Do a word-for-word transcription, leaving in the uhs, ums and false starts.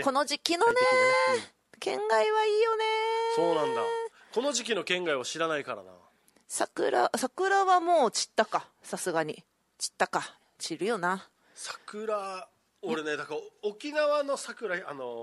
えー、 この時期のね、 快適だね、 県外はいいよね。 そうなんだ。この時期の県外を知らないからな。 桜桜はもう散ったか、さすがに散ったか、散るよな。 桜、俺ね、だから沖縄の桜、あの